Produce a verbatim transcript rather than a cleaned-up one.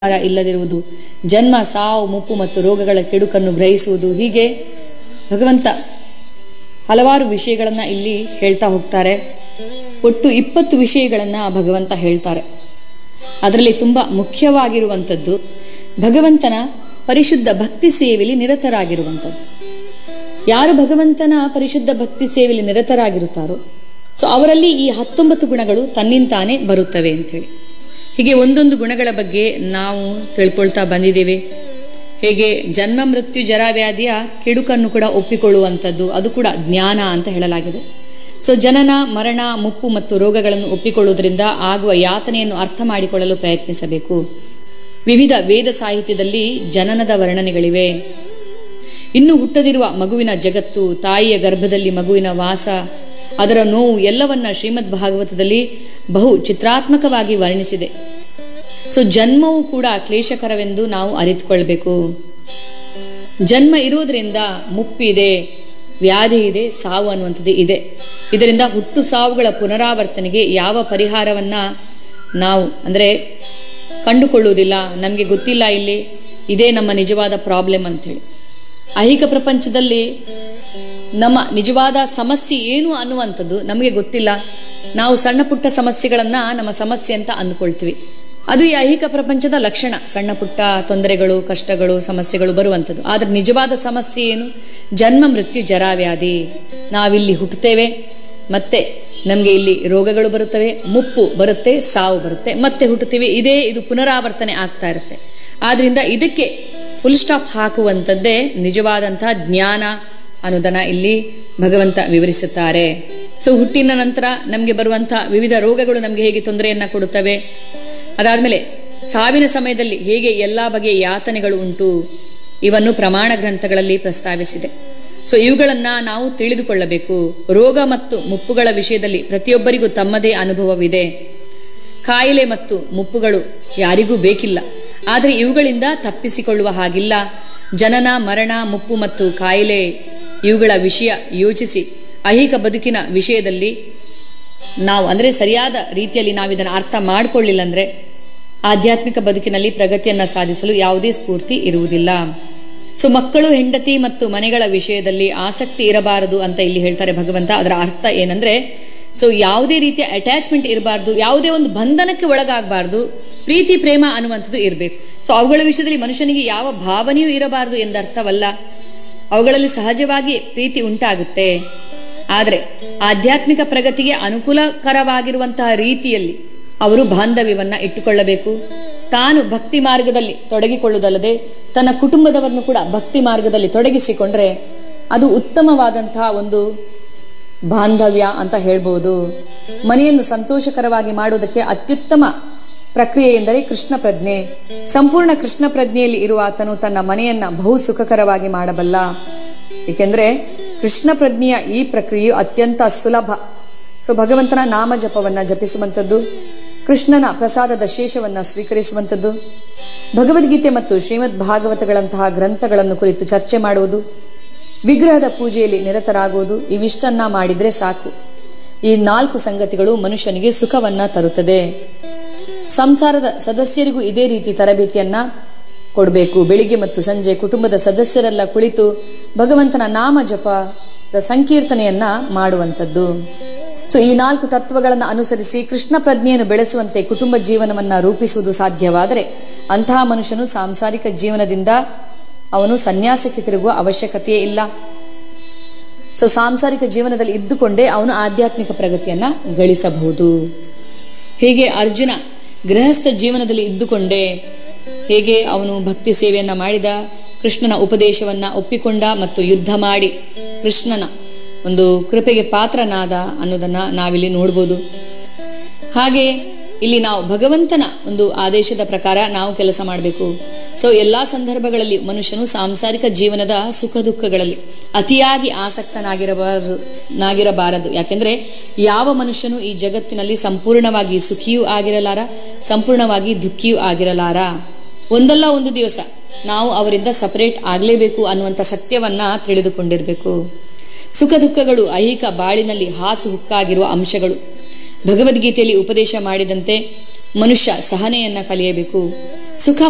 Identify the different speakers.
Speaker 1: ಇಲ್ಲದಿರುವುದು, ಜನ್ಮ ಸಾವು ಮುಪ್ಪು ಮತ್ತು ರೋಗಗಳ ಕೆಡುಕನ್ನು ಗ್ರಹಿಸುವುದು, ಹೀಗೆ ಭಗವಂತ ಹಲವಾರು ವಿಷಯಗಳನ್ನು ಇಲ್ಲಿ ಹೇಳ್ತಾ ಹೋಗ್ತಾರೆ. ಒಟ್ಟು ಇಪ್ಪತ್ತು ವಿಷಯಗಳನ್ನು ಭಗವಂತ ಹೇಳ್ತಾರೆ. ಅದರಲ್ಲಿ ತುಂಬ ಮುಖ್ಯವಾಗಿರುವಂಥದ್ದು ಭಗವಂತನ ಪರಿಶುದ್ಧ ಭಕ್ತಿ ಸೇವೆಯಲ್ಲಿ ನಿರತರಾಗಿರುವಂಥದ್ದು. ಯಾರು ಭಗವಂತನ ಪರಿಶುದ್ಧ ಭಕ್ತಿ ಸೇವೆಯಲ್ಲಿ ನಿರತರಾಗಿರುತ್ತಾರೋ ಸೊ ಅವರಲ್ಲಿ ಈ ಹತ್ತೊಂಬತ್ತು ಗುಣಗಳು ತನ್ನಿಂತಾನೇ ಬರುತ್ತವೆ ಅಂಥೇಳಿ. ಹೀಗೆ ಒಂದೊಂದು ಗುಣಗಳ ಬಗ್ಗೆ ನಾವು ತಿಳ್ಕೊಳ್ತಾ ಬಂದಿದ್ದೇವೆ. ಹೇಗೆ ಜನ್ಮ ಮೃತ್ಯು ಜರಾವ್ಯಾಧಿಯ ಕೆಡುಕನ್ನು ಕೂಡ ಒಪ್ಪಿಕೊಳ್ಳುವಂಥದ್ದು, ಅದು ಕೂಡ ಜ್ಞಾನ ಅಂತ ಹೇಳಲಾಗಿದೆ. ಸೊ ಜನನ ಮರಣ ಮುಪ್ಪು ಮತ್ತು ರೋಗಗಳನ್ನು ಒಪ್ಪಿಕೊಳ್ಳುವುದರಿಂದ ಆಗುವ ಯಾತನೆಯನ್ನು ಅರ್ಥ ಮಾಡಿಕೊಳ್ಳಲು ಪ್ರಯತ್ನಿಸಬೇಕು. ವಿವಿಧ ವೇದ ಸಾಹಿತ್ಯದಲ್ಲಿ ಜನನದ ವರ್ಣನೆಗಳಿವೆ. ಇನ್ನು ಹುಟ್ಟದಿರುವ ಮಗುವಿನ ಜಗತ್ತು, ತಾಯಿಯ ಗರ್ಭದಲ್ಲಿ ಮಗುವಿನ ವಾಸ, ಅದರ ನೋವು ಎಲ್ಲವನ್ನ ಶ್ರೀಮದ್ ಭಾಗವತದಲ್ಲಿ ಬಹು ಚಿತ್ರಾತ್ಮಕವಾಗಿ ವರ್ಣಿಸಿದೆ. ಸೊ ಜನ್ಮವು ಕೂಡ ಕ್ಲೇಶಕರವೆಂದು ನಾವು ಅರಿತುಕೊಳ್ಬೇಕು. ಜನ್ಮ ಇರುವುದರಿಂದ ಮುಪ್ಪಿದೆ, ವ್ಯಾಧಿ ಇದೆ, ಸಾವು ಅನ್ನುವಂಥದ್ದು ಇದೆ. ಇದರಿಂದ ಹುಟ್ಟು ಸಾವುಗಳ ಪುನರಾವರ್ತನೆಗೆ ಯಾವ ಪರಿಹಾರವನ್ನ ನಾವು ಅಂದರೆ ಕಂಡುಕೊಳ್ಳುವುದಿಲ್ಲ, ನಮಗೆ ಗೊತ್ತಿಲ್ಲ, ಇಲ್ಲಿ ಇದೇ ನಮ್ಮ ನಿಜವಾದ ಪ್ರಾಬ್ಲಮ್ ಅಂಥೇಳಿ. ಐಹಿಕ ಪ್ರಪಂಚದಲ್ಲಿ ನಮ್ಮ ನಿಜವಾದ ಸಮಸ್ಯೆ ಏನು ಅನ್ನುವಂಥದ್ದು ನಮಗೆ ಗೊತ್ತಿಲ್ಲ. ನಾವು ಸಣ್ಣ ಪುಟ್ಟ ಸಮಸ್ಯೆಗಳನ್ನ ನಮ್ಮ ಸಮಸ್ಯೆ ಅಂತ ಅಂದ್ಕೊಳ್ತೀವಿ. ಅದು ಈ ಐಹಿಕ ಪ್ರಪಂಚದ ಲಕ್ಷಣ. ಸಣ್ಣ ಪುಟ್ಟ ತೊಂದರೆಗಳು, ಕಷ್ಟಗಳು, ಸಮಸ್ಯೆಗಳು ಬರುವಂಥದ್ದು. ಆದ್ರೆ ನಿಜವಾದ ಸಮಸ್ಯೆ ಏನು? ಜನ್ಮ ಮೃತ್ಯು ಜರಾವ್ಯಾಧಿ. ನಾವಿಲ್ಲಿ ಹುಟ್ಟುತ್ತೇವೆ, ಮತ್ತೆ ನಮಗೆ ಇಲ್ಲಿ ರೋಗಗಳು ಬರುತ್ತವೆ, ಮುಪ್ಪು ಬರುತ್ತೆ, ಸಾವು ಬರುತ್ತೆ, ಮತ್ತೆ ಹುಟ್ಟುತ್ತೇವೆ. ಇದೇ ಇದು ಪುನರಾವರ್ತನೆ ಆಗ್ತಾ ಇರುತ್ತೆ. ಆದ್ರಿಂದ ಇದಕ್ಕೆ ಫುಲ್ ಸ್ಟಾಪ್ ಹಾಕುವಂಥದ್ದೇ ನಿಜವಾದಂತಹ ಜ್ಞಾನ ಅನ್ನೋದನ್ನ ಇಲ್ಲಿ ಭಗವಂತ ವಿವರಿಸುತ್ತಾರೆ. ಸೊ ಹುಟ್ಟಿನ ನಂತರ ನಮಗೆ ಬರುವಂತಹ ವಿವಿಧ ರೋಗಗಳು ನಮಗೆ ಹೇಗೆ ತೊಂದರೆಯನ್ನ ಕೊಡುತ್ತವೆ, ಅದಾದ್ಮೇಲೆ ಸಾವಿನ ಸಮಯದಲ್ಲಿ ಹೇಗೆ ಎಲ್ಲಾ ಬಗೆಯ ಯಾತನೆಗಳು ಉಂಟು, ಇವನ್ನು ಪ್ರಮಾಣ ಗ್ರಂಥಗಳಲ್ಲಿ ಪ್ರಸ್ತಾವಿಸಿದೆ. ಸೊ ಇವುಗಳನ್ನ ನಾವು ತಿಳಿದುಕೊಳ್ಳಬೇಕು. ರೋಗ ಮತ್ತು ಮುಪ್ಪುಗಳ ವಿಷಯದಲ್ಲಿ ಪ್ರತಿಯೊಬ್ಬರಿಗೂ ತಮ್ಮದೇ ಅನುಭವವಿದೆ. ಕಾಯಿಲೆ ಮತ್ತು ಮುಪ್ಪುಗಳು ಯಾರಿಗೂ ಬೇಕಿಲ್ಲ, ಆದರೆ ಇವುಗಳಿಂದ ತಪ್ಪಿಸಿಕೊಳ್ಳುವ ಹಾಗಿಲ್ಲ. ಜನನ ಮರಣ ಮುಪ್ಪು ಮತ್ತು ಕಾಯಿಲೆ ಇವುಗಳ ವಿಷಯ ಯೋಚಿಸಿ ಐಹಿಕ ಬದುಕಿನ ವಿಷಯದಲ್ಲಿ ನಾವು ಅಂದರೆ ಸರಿಯಾದ ರೀತಿಯಲ್ಲಿ ನಾವು ಇದನ್ನು ಅರ್ಥ ಮಾಡಿಕೊಳ್ಳಿಲ್ಲ ಅಂದರೆ ಆಧ್ಯಾತ್ಮಿಕ ಬದುಕಿನಲ್ಲಿ ಪ್ರಗತಿಯನ್ನು ಸಾಧಿಸಲು ಯಾವುದೇ ಸ್ಫೂರ್ತಿ ಇರುವುದಿಲ್ಲ. ಸೊ ಮಕ್ಕಳು, ಹೆಂಡತಿ ಮತ್ತು ಮನೆಗಳ ವಿಷಯದಲ್ಲಿ ಆಸಕ್ತಿ ಇರಬಾರದು ಅಂತ ಇಲ್ಲಿ ಹೇಳ್ತಾರೆ ಭಗವಂತ. ಅದರ ಅರ್ಥ ಏನಂದ್ರೆ ಸೊ ಯಾವುದೇ ರೀತಿಯ ಅಟ್ಯಾಚ್ಮೆಂಟ್ ಇರಬಾರ್ದು, ಯಾವುದೇ ಒಂದು ಬಂಧನಕ್ಕೆ ಒಳಗಾಗಬಾರ್ದು, ಪ್ರೀತಿ ಪ್ರೇಮ ಅನ್ನುವಂಥದ್ದು ಇರಬೇಕು. ಸೊ ಅವುಗಳ ವಿಷಯದಲ್ಲಿ ಮನುಷ್ಯನಿಗೆ ಯಾವ ಭಾವನೆಯೂ ಇರಬಾರದು ಎಂದರ್ಥವಲ್ಲ. ಅವುಗಳಲ್ಲಿ ಸಹಜವಾಗಿ ಪ್ರೀತಿ ಉಂಟಾಗುತ್ತೆ, ಆದರೆ ಆಧ್ಯಾತ್ಮಿಕ ಪ್ರಗತಿಗೆ ಅನುಕೂಲಕರವಾಗಿರುವಂತಹ ರೀತಿಯಲ್ಲಿ ಅವರು ಬಾಂಧವ್ಯವನ್ನ ಇಟ್ಟುಕೊಳ್ಳಬೇಕು. ತಾನು ಭಕ್ತಿ ಮಾರ್ಗದಲ್ಲಿ ತೊಡಗಿಕೊಳ್ಳುವುದಲ್ಲದೆ ತನ್ನ ಕುಟುಂಬದವರನ್ನು ಕೂಡ ಭಕ್ತಿ ಮಾರ್ಗದಲ್ಲಿ ತೊಡಗಿಸಿಕೊಂಡ್ರೆ ಅದು ಉತ್ತಮವಾದಂತಹ ಒಂದು ಬಾಂಧವ್ಯ ಅಂತ ಹೇಳ್ಬೋದು. ಮನೆಯನ್ನು ಸಂತೋಷಕರವಾಗಿ ಮಾಡುವುದಕ್ಕೆ ಅತ್ಯುತ್ತಮ ಪ್ರಕ್ರಿಯೆ ಎಂದರೆ ಕೃಷ್ಣ ಪ್ರಜ್ಞೆ. ಸಂಪೂರ್ಣ ಕೃಷ್ಣ ಪ್ರಜ್ಞೆಯಲ್ಲಿ ಇರುವ ಆತನು ತನ್ನ ಮನೆಯನ್ನ ಬಹು ಸುಖಕರವಾಗಿ ಮಾಡಬಲ್ಲ. ಏಕೆಂದ್ರೆ ಕೃಷ್ಣ ಪ್ರಜ್ಞೆಯ ಈ ಪ್ರಕ್ರಿಯೆಯು ಅತ್ಯಂತ ಸುಲಭ. ಸೊ ಭಗವಂತನ ನಾಮ ಜಪವನ್ನ ಜಪಿಸುವಂಥದ್ದು, ಕೃಷ್ಣನ ಪ್ರಸಾದದ ಶೇಷವನ್ನ ಸ್ವೀಕರಿಸುವಂಥದ್ದು, ಭಗವದ್ಗೀತೆ ಮತ್ತು ಶ್ರೀಮದ್ ಭಾಗವತಗಳಂತಹ ಗ್ರಂಥಗಳನ್ನು ಕುರಿತು ಚರ್ಚೆ ಮಾಡುವುದು, ವಿಗ್ರಹದ ಪೂಜೆಯಲ್ಲಿ ನಿರತರಾಗುವುದು, ಇವಿಷ್ಟನ್ನ ಮಾಡಿದ್ರೆ ಸಾಕು. ಈ ನಾಲ್ಕು ಸಂಗತಿಗಳು ಮನುಷ್ಯನಿಗೆ ಸುಖವನ್ನ ತರುತ್ತದೆ. ಸಂಸಾರದ ಸದಸ್ಯರಿಗೂ ಇದೇ ರೀತಿ ತರಬೇತಿಯನ್ನ ಕೊಡಬೇಕು. ಬೆಳಿಗ್ಗೆ ಮತ್ತು ಸಂಜೆ ಕುಟುಂಬದ ಸದಸ್ಯರೆಲ್ಲ ಕುಳಿತು ಭಗವಂತನ ನಾಮ ಜಪದ ಸಂಕೀರ್ತನೆಯನ್ನ ಮಾಡುವಂಥದ್ದು. ಸೊ ಈ ನಾಲ್ಕು ತತ್ವಗಳನ್ನು ಅನುಸರಿಸಿ ಕೃಷ್ಣ ಪ್ರಜ್ಞೆಯನ್ನು ಬೆಳೆಸುವಂತೆ ಕುಟುಂಬ ಜೀವನವನ್ನ ರೂಪಿಸುವುದು ಸಾಧ್ಯವಾದರೆ ಅಂತಹ ಮನುಷ್ಯನು ಸಾಂಸಾರಿಕ ಜೀವನದಿಂದ ಅವನು ಸನ್ಯಾಸಕ್ಕೆ ತಿರುಗುವ ಅವಶ್ಯಕತೆಯೇ ಇಲ್ಲ. ಸೊ ಸಾಂಸಾರಿಕ ಜೀವನದಲ್ಲಿ ಇದ್ದುಕೊಂಡೇ ಅವನು ಆಧ್ಯಾತ್ಮಿಕ ಪ್ರಗತಿಯನ್ನ ಗಳಿಸಬಹುದು. ಹೀಗೆ ಅರ್ಜುನ ಗೃಹಸ್ಥ ಜೀವನದಲ್ಲಿ ಇದ್ದುಕೊಂಡೇ ಹೇಗೆ ಅವನು ಭಕ್ತಿ ಸೇವೆಯನ್ನ ಮಾಡಿದ, ಕೃಷ್ಣನ ಉಪದೇಶವನ್ನ ಒಪ್ಪಿಕೊಂಡ ಮತ್ತು ಯುದ್ಧ ಮಾಡಿ ಕೃಷ್ಣನ ಒಂದು ಕೃಪೆಗೆ ಪಾತ್ರನಾದ ಅನ್ನೋದನ್ನ ನಾವಿಲ್ಲಿ ನೋಡ್ಬೋದು. ಹಾಗೆ ಇಲ್ಲಿ ನಾವು ಭಗವಂತನ ಒಂದು ಆದೇಶದ ಪ್ರಕಾರ ನಾವು ಕೆಲಸ ಮಾಡಬೇಕು. ಸೊ ಎಲ್ಲಾ ಸಂದರ್ಭಗಳಲ್ಲಿ ಮನುಷ್ಯನು ಸಾಂಸಾರಿಕ ಜೀವನದ ಸುಖ ದುಃಖಗಳಲ್ಲಿ ಅತಿಯಾಗಿ ಆಸಕ್ತನಾಗಿರಬಾರದು ನಾಗಿರಬಾರದು ಯಾಕೆಂದ್ರೆ ಯಾವ ಮನುಷ್ಯನು ಈ ಜಗತ್ತಿನಲ್ಲಿ ಸಂಪೂರ್ಣವಾಗಿ ಸುಖಿಯೂ ಆಗಿರಲಾರ, ಸಂಪೂರ್ಣವಾಗಿ ದುಃಖಿಯೂ ಆಗಿರಲಾರ. ಒಂದಲ್ಲ ಒಂದು ದಿವಸ ನಾವು ಅವರಿಂದ ಸಪರೇಟ್ ಆಗಲೇಬೇಕು ಅನ್ನುವಂಥ ಸತ್ಯವನ್ನ ತಿಳಿದುಕೊಂಡಿರಬೇಕು. ಸುಖ ದುಃಖಗಳು ಐಹಿಕ ಬಾಳಿನಲ್ಲಿ ಹಾಸು ಹುಕ್ಕಾಗಿರುವ ಅಂಶಗಳು. ಭಗವದ್ಗೀತೆಯಲ್ಲಿ ಉಪದೇಶ ಮಾಡಿದಂತೆ ಮನುಷ್ಯ ಸಹನೆಯನ್ನ ಕಲಿಯಬೇಕು. ಸುಖ